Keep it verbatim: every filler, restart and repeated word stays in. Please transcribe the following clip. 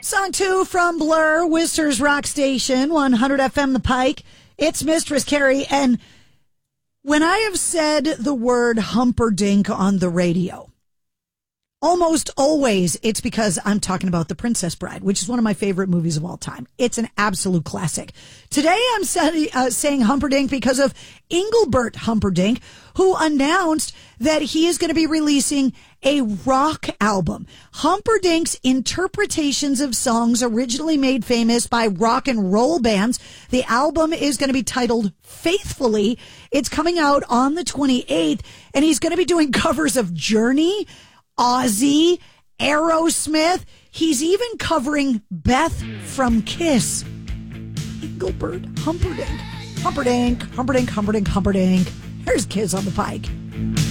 Song two from Blur, Whistler's Rock Station, one hundred F M The Pike. It's Mistress Carrie, and when I have said the word Humperdinck on the radio, almost always it's because I'm talking about The Princess Bride, which is one of my favorite movies of all time. It's an absolute classic. Today I'm say, uh, saying Humperdinck because of Engelbert Humperdinck, who announced that he is going to be releasing a rock album. Humperdinck's interpretations of songs originally made famous by rock and roll bands. The album is going to be titled Faithfully. It's coming out on the twenty-eighth, and he's going to be doing covers of Journey, Ozzy, Aerosmith. He's even covering Beth from Kiss. Engelbert Humperdinck. Humperdinck, Humperdinck, Humperdinck, Humperdinck. Here's Kids on the Pike.